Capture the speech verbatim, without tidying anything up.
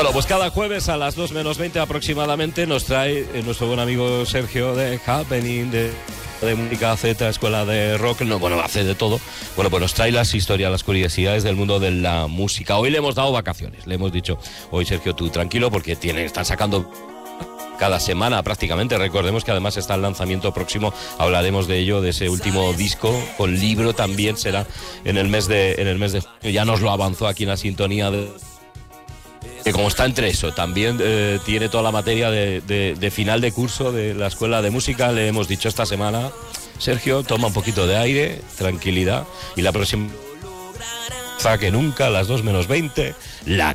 Bueno, pues cada jueves a las dos menos veinte aproximadamente nos trae eh, nuestro buen amigo Sergio de Happening, de, de música Z, escuela de rock, no, bueno, hace de todo. Bueno, pues nos trae las historias, las curiosidades del mundo de la música. Hoy le hemos dado vacaciones, le hemos dicho, hoy Sergio, tú tranquilo, porque tiene, están sacando cada semana prácticamente. Recordemos que además está el lanzamiento próximo, hablaremos de ello, de ese último disco con libro, también será en el mes de, en el mes de junio. Ya nos lo avanzó aquí en la sintonía de... que como está entre eso, también eh, tiene toda la materia de, de, de final de curso de la escuela de música. Le hemos dicho esta semana, Sergio, toma un poquito de aire, tranquilidad, y la próxima que nunca, a las dos menos veinte, la